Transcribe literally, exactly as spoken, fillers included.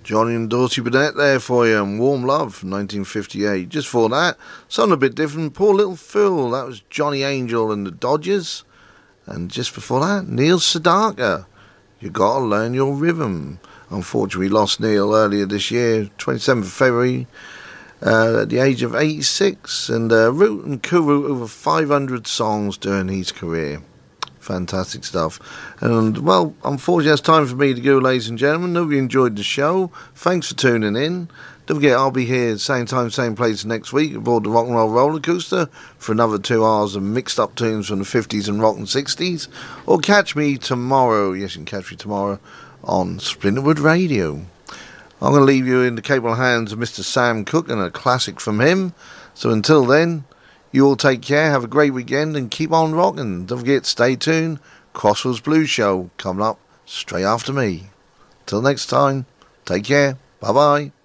Johnny and Dorsey Burnett there for you, and Warm Love from nineteen fifty-eight. Just for that, something a bit different, Poor Little Fool, that was Johnny Angel and the Dodgers. And just before that, Neil Sedaka, You Gotta Learn Your Rhythm. Unfortunately, we lost Neil earlier this year, twenty-seventh of February, uh, at the age of eighty-six. And uh, wrote and co-wrote over five hundred songs during his career. Fantastic stuff. And, well, unfortunately, it's time for me to go, ladies and gentlemen. Hope you enjoyed the show. Thanks for tuning in. Don't forget, I'll be here same time, same place next week aboard the Rock and Roll Roller Coaster for another two hours of mixed up tunes from the fifties and rock and sixties. Or catch me tomorrow. Yes, you can catch me tomorrow on Splinterwood Radio. I'm going to leave you in the capable hands of Mister Sam Cooke and a classic from him. So until then, you all take care, have a great weekend, and keep on rocking. Don't forget, stay tuned. Crossroads Blues Show coming up straight after me. Till next time, take care. Bye-bye.